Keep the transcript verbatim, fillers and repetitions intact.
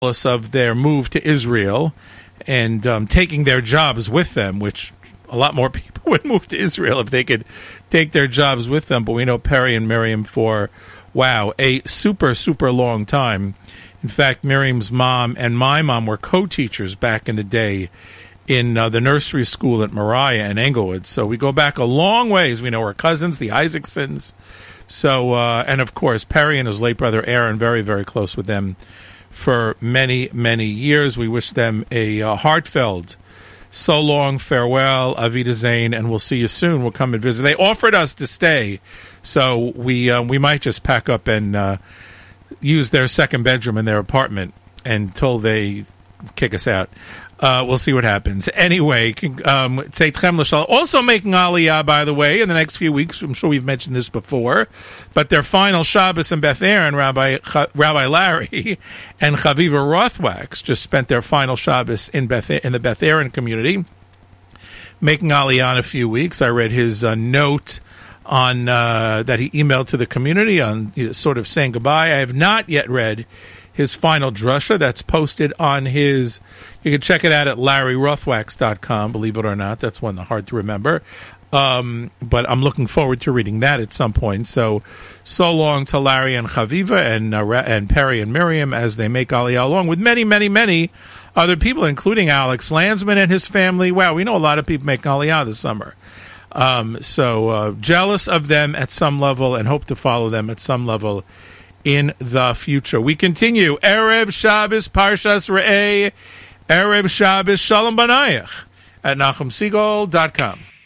of their move to Israel and um, taking their jobs with them, which a lot more people would move to Israel if they could take their jobs with them. But we know Perry and Miriam for, wow, a super, super long time. In fact, Miriam's mom and my mom were co-teachers back in the day in uh, the nursery school at Moriah in Englewood. So we go back a long ways. We know our cousins, the Isaacsons. So, uh, and of course, Perry and his late brother Aaron, very, very close with them for many, many years. We wish them a uh, heartfelt so long, farewell, Avida Zain, and we'll see you soon. We'll come and visit. They offered us to stay, so we uh, we might just pack up and uh, use their second bedroom in their apartment until they kick us out. Uh, we'll see what happens. Anyway, um, Tzeitchem L'Shalom. Also making Aliyah, by the way, in the next few weeks. I'm sure we've mentioned this before. But their final Shabbos in Beth Aaron, Rabbi, Rabbi Larry and Chaviva Rothwax just spent their final Shabbos in, Beth, in the Beth Aaron community, making Aliyah in a few weeks. I read his uh, note on uh, that he emailed to the community on you know, sort of saying goodbye. I have not yet read his final drasha. That's posted on his... You can check it out at larry rothwax dot com, believe it or not. That's one hard to remember. Um, but I'm looking forward to reading that at some point. So, so long to Larry and Chaviva and, uh, and Perry and Miriam as they make Aliyah, along with many, many, many other people, including Alex Landsman and his family. Wow, we know a lot of people making Aliyah this summer. Um, so, uh, jealous of them at some level and hope to follow them at some level in the future. We continue. Erev Shabbos Parshas Re'eh. Erev Shabbos Shalom Banayach at nachum segal dot com.